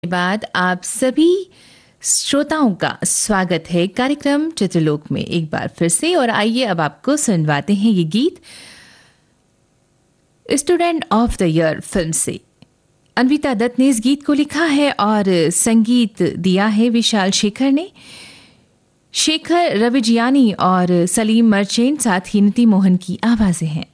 बाद आप सभी श्रोताओं का स्वागत है कार्यक्रम चित्रलोक में एक बार फिर से। और आइए अब आपको सुनवाते हैं ये गीत student of the year film से। अन्विता दत्त ने इस गीत को लिखा है और संगीत दिया है विशाल शेखर ने। शेखर रविजियानी और सलीम मर्चेंट साथ ही नीति मोहन की आवाजें हैं।